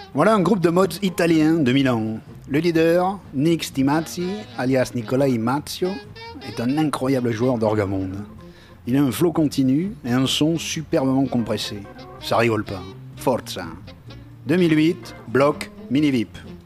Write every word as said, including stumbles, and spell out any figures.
Voilà un groupe de mods italien de Milan. Le leader, Nick Stimazzi, alias Nicolai Mazzio, est un incroyable joueur d'orgamonde. Il a un flow continu et un son superbement compressé. Ça rigole pas. Forza. deux mille huit, bloc, mini-V I P.